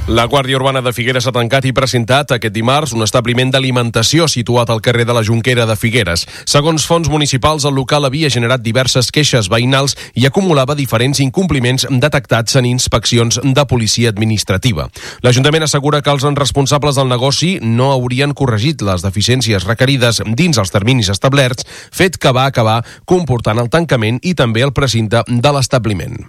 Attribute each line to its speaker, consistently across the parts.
Speaker 1: La Guàrdia Urbana de Figueres ha tancat i presentat aquest dimarts un establiment d'alimentació situat al carrer de la Jonquera de Figueres. Segons fonts municipals, el local havia generat diverses queixes veïnals i acumulava diferents incompliments detectats en inspeccions de policia administrativa. L'Ajuntament assegura que els responsables del negoci no haurien corregit les deficiències requerides dins els terminis establerts, fet que va acabar comportant el tancament i també el precinte de l'establiment.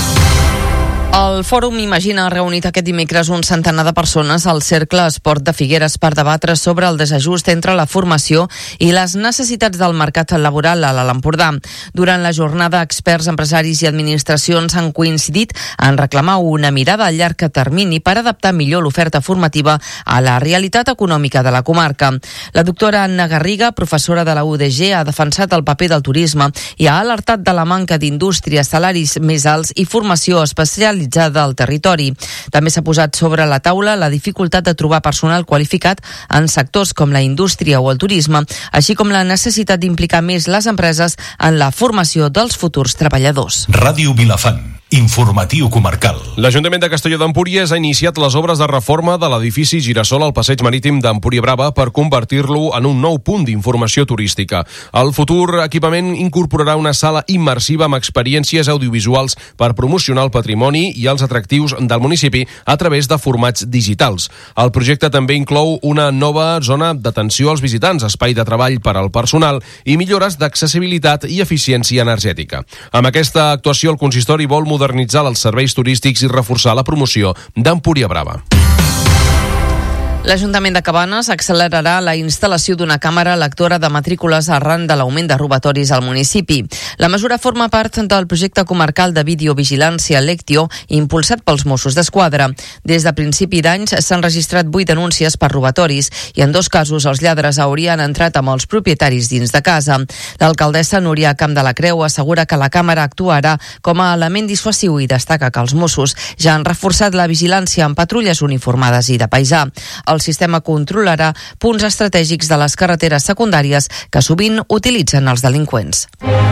Speaker 2: El Fòrum Imagina ha reunit aquest dimecres un centenar de persones al Cercle Esport de Figueres per debatre sobre el desajust entre la formació i les necessitats del mercat laboral a l'Alt Empordà. Durant la jornada, experts, empresaris i administracions han coincidit en reclamar una mirada a llarg termini per adaptar millor l'oferta formativa a la realitat econòmica de la comarca. La doctora Anna Garriga, professora de la UDG, ha defensat el paper del turisme i ha alertat de la manca d'indústria, salaris més alts i formació especialitzada al territori. També s'ha posat sobre la taula la dificultat de trobar personal qualificat en sectors com la indústria o el turisme, així com la necessitat d'implicar més les empreses en la formació dels futurs treballadors.
Speaker 3: Ràdio Vilafant. Informatiu comarcal.
Speaker 1: L'Ajuntament de Castelló d'Empúries ha iniciat les obres de reforma de l'edifici Girasol al passeig marítim d'Empúria Brava per convertir-lo en un nou punt d'informació turística. El futur equipament incorporarà una sala immersiva amb experiències audiovisuals per promocionar el patrimoni i els atractius del municipi a través de formats digitals. El projecte també inclou una nova zona d'atenció als visitants, espai de treball per al personal i millores d'accessibilitat i eficiència energètica. Amb aquesta actuació, el consistori vol modernitzar els serveis turístics i reforçar la promoció d'Empúria Brava.
Speaker 2: L'Ajuntament de Cabanes accelerarà la instal·lació d'una càmera lectora de matrícules arran de l'augment de robatoris al municipi. La mesura forma part del projecte comarcal de videovigilància Lectio, impulsat pels Mossos d'Esquadra. Des de principi d'any s'han registrat 8 denúncies per robatoris i en 2 casos els lladres haurien entrat amb els propietaris dins de casa. L'alcaldessa Núria Camp de la Creu assegura que la càmera actuarà com a element dissuasiu i destaca que els Mossos ja han reforçat la vigilància amb patrulles uniformades i de paisà. El sistema controlarà punts estratègics de les carreteres secundàries que sovint utilitzen els delinqüents.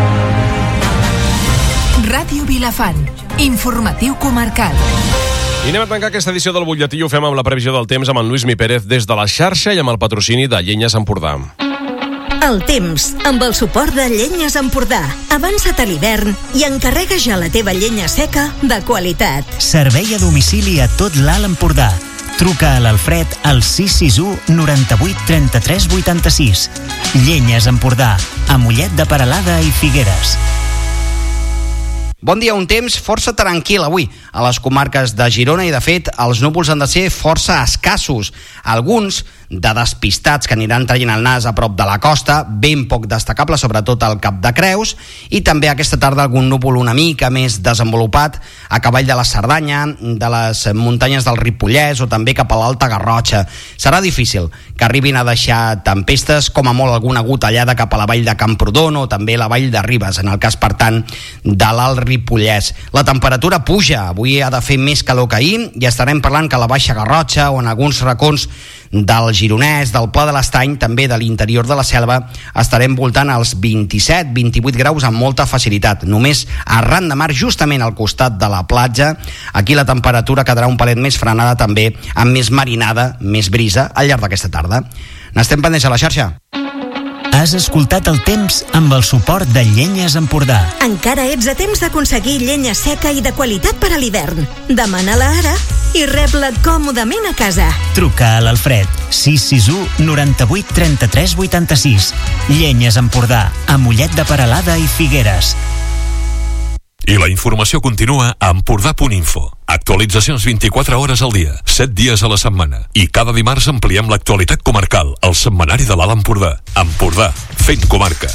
Speaker 4: Ràdio Vilafant. Informatiu comarcal.
Speaker 1: I anem a tancar aquesta edició del butlletí. Ho fem amb la previsió del temps amb en Lluís Mi Pérez des de la xarxa i amb el patrocini de Llenyes Empordà.
Speaker 5: El temps, amb el suport de Llenyes Empordà. Avança't a l'hivern i encarrega ja la teva llenya seca de qualitat.
Speaker 6: Servei a domicili a tot l'Alt Empordà. Truca a l'Alfred al 661 98 33 86. Llenyes Empordà, a Mollet de Peralada i Figueres.
Speaker 7: Bon dia, un temps força tranquil avui a les comarques de Girona i, de fet, els núvols han de ser força escassos. Alguns de despistats que aniran traient el nas a prop de la costa, ben poc destacable, sobretot al Cap de Creus, i també aquesta tarda algun núvol una mica més desenvolupat a cavall de la Cerdanya, de les muntanyes del Ripollès o també cap a l'Alta Garrotxa. Serà difícil que arribin a deixar tempestes, com a molt alguna gotellada cap a la vall de Camprodon o també la vall de Ribes, en el cas, per tant, de l'Alt Ripollès. La temperatura puja, avui ha de fer més calor que ahir i estarem parlant que a la Baixa Garrotxa o en alguns racons del Gironès, del Pla de l'Estany, també de l'interior de la Selva, estarem voltant als 27-28 graus amb molta facilitat. Només arran de mar, justament al costat de la platja, aquí la temperatura quedarà un palet més frenada també, amb més marinada, més brisa al llarg d'aquesta tarda. N'estem pendents a la xarxa.
Speaker 6: Has escoltat el temps amb el suport de Llenyes Empordà.
Speaker 5: Encara ets a temps d'aconseguir llenya seca i de qualitat per a l'hivern. Demana-la ara i rep-la còmodament a casa.
Speaker 6: Truca a l'Alfred 661 98 33 86. Llenyes Empordà, a Mollet de Peralada i Figueres.
Speaker 3: I la informació continua a Empordà.info. Actualitzacions 24 hores al dia, 7 dies a la setmana. I cada dimarts ampliem l'actualitat comarcal, al setmanari de l'Alt Empordà. Empordà, fent comarca.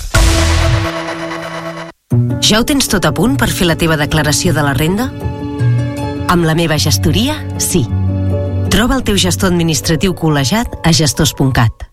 Speaker 8: Ja ho tens tot a punt per fer la teva declaració de la renda? Amb la meva gestoria, sí. Troba el teu gestor administratiu col·legiat a gestors.cat.